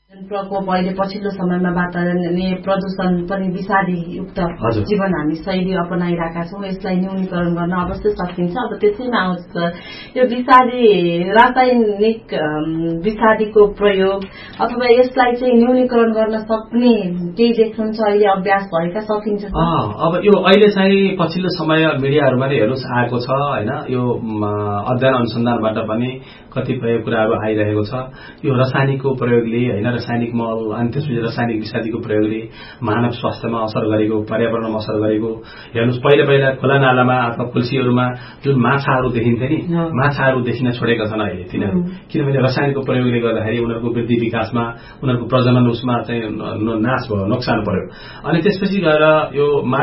प्रकोप अहिले पछिल्लो समयमा वातावरणीय प्रदूषण पनि विषादीयुक्त जीवन हामी शैली अपनाइरहेका छौँ। यसलाई न्यूनीकरण गर्न अवश्य सकिन्छ। अब त्यसैमा आउँछ यो रासायनिक विषादीको प्रयोग अथवा यसलाई चाहिँ न्यूनीकरण गर्न सक्ने केही देख्नुहुन्छ अहिले अभ्यास भएका सकिन्छ? अब यो अहिले चाहिँ पछिल्लो समय मिडियाहरूमा हेर्नुहोस् आएको छ हैन, यो अध्ययन अनुसन्धानबाट पनि कतिपय कुराहरू आइरहेको छ। यो रासायनिकको प्रयोगले हैन, रासायनिक मल अनि त्यसपछि रासायनिक विषादीको प्रयोगले मानव स्वास्थ्यमा असर गरेको, पर्यावरणमा असर गरेको हेर्नुहोस्। पहिला खोला नालामा अथवा खुल्सीहरूमा जुन माछाहरू देखिन्थे नि, माछाहरू देखिन छोडेका छन् अहिले तिनीहरू, किनभने रासायनिकको प्रयोगले गर्दाखेरि उनीहरूको वृद्धि विकासमा, उनीहरूको प्रजनन उसमा चाहिँ नाश भयो, नोक्सान पर्यो। अनि त्यसपछि गएर यो